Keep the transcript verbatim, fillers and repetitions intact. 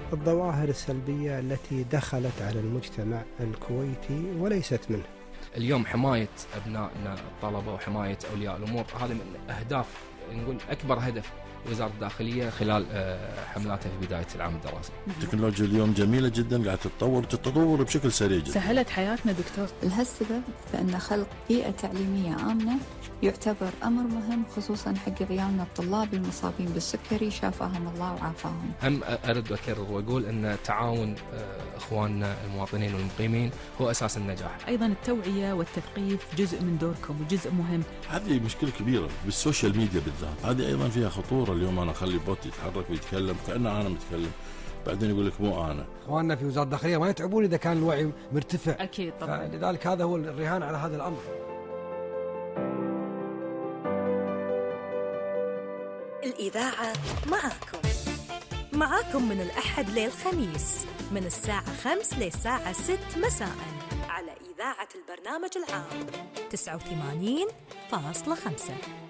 الظواهر السلبية التي دخلت على المجتمع الكويتي وليست منه. اليوم حماية أبنائنا الطلبة وحماية أولياء الأمور هذا من أهداف، نقول أكبر هدف وزارة الداخلية خلال حملاتها في بداية العام الدراسي. التكنولوجيا اليوم جميلة جدا، قاعدة تتطور تتطور بشكل سريع جدا. سهلت حياتنا دكتور. لهالسبب فإن خلق بيئة تعليمية آمنة يعتبر أمر مهم، خصوصا حق عيالنا الطلاب المصابين بالسكري، شافاهم الله وعافاهم. هم أرد وأكرر وأقول أن تعاون إخواننا المواطنين والمقيمين هو أساس النجاح. أيضا التوعية والتثقيف جزء من دوركم وجزء مهم. هذه مشكلة كبيرة بالسوشيال ميديا بالذات، هذه أيضا فيها خطورة. اليوم أنا أخلي بوت يتحرك ويتكلم كأنه أنا متكلم، بعدين يقول لك مو أنا. إخواننا في وزارة الداخلية ما يتعبون إذا كان الوعي مرتفع. أكيد طبعا. لذلك هذا هو الرهان على هذا الأمر. الإذاعة معاكم معاكم من الأحد للخميس من الساعة خمس للساعة ست مساء على إذاعة البرنامج العام تسعة وثمانين فاصلة خمسة.